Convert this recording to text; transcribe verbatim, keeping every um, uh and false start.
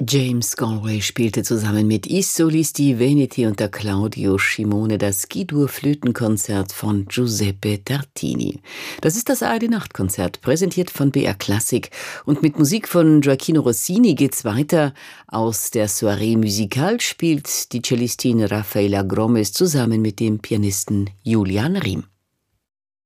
James Galway spielte zusammen mit Is Solisti Veneti unter Claudio Scimone das G-Dur-Flötenkonzert von Giuseppe Tartini. Das ist das A R D-Nachtkonzert, präsentiert von B R Klassik. Und mit Musik von Gioacchino Rossini geht's weiter. Aus der Soirée Musicale spielt die Cellistin Raffaella Gromes zusammen mit dem Pianisten Julian Riem.